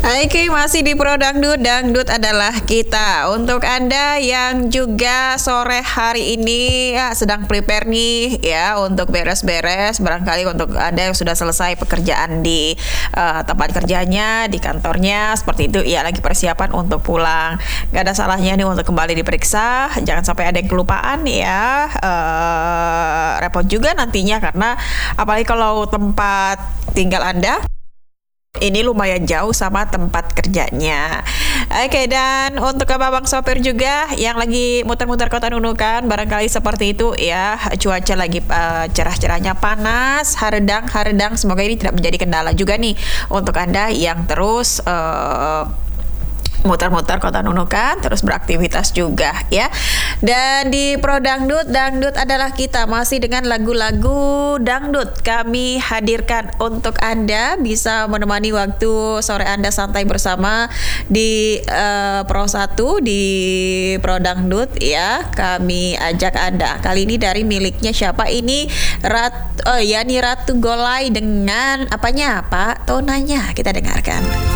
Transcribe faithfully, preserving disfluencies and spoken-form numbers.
Oke, masih di Pro Dangdut. Dangdut adalah kita. Untuk Anda yang juga sore hari ini ya, sedang prepare nih ya untuk beres-beres, barangkali untuk Anda yang sudah selesai pekerjaan di uh, tempat kerjanya, di kantornya, seperti itu ya, lagi persiapan untuk pulang. Gak ada salahnya nih untuk kembali diperiksa. Jangan sampai ada yang kelupaan ya. Uh, repot juga nantinya, karena apalagi kalau tempat tinggal Anda ini lumayan jauh sama tempat kerjanya. Oke, dan untuk abang sopir juga yang lagi muter-muter kota Nunukan, barangkali seperti itu ya, cuaca lagi uh, cerah-cerahnya panas, haredang, haredang. Semoga ini tidak menjadi kendala juga nih untuk Anda yang terus uh, muter-muter kota Nunukan, terus beraktivitas juga ya. Dan di Pro Dangdut, Dangdut adalah kita, masih dengan lagu-lagu dangdut kami hadirkan untuk Anda, bisa menemani waktu sore Anda santai bersama di uh, Pro satu di Pro Dangdut ya. Kami ajak Anda kali ini dari miliknya siapa ini, Rat oh Yani Ratu Golai dengan apanya Pak Tonanya, kita dengarkan.